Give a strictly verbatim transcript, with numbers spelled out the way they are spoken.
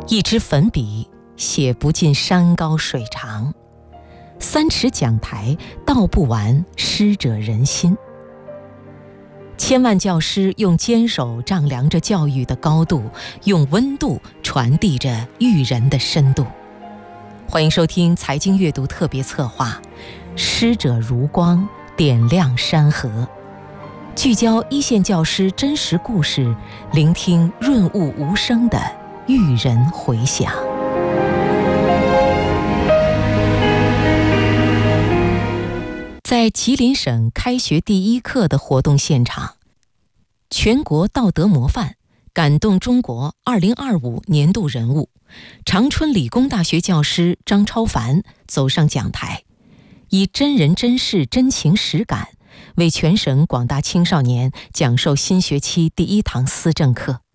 一支粉笔写不尽山高水长，三尺讲台道不完师者仁心。千万教师用坚守丈量着教育的高度，用温度传递着育人的深度。欢迎收听财经阅读特别策划《师者如光，点亮山河》，聚焦一线教师真实故事，聆听润物无声的育人回响。在吉林省开学第一课的活动现场，全国道德模范、感动中国二零二五年度人物、长春理工大学教师张超凡走上讲台，以真人真事、真情实感为全省广大青少年讲授新学期第一堂思政课。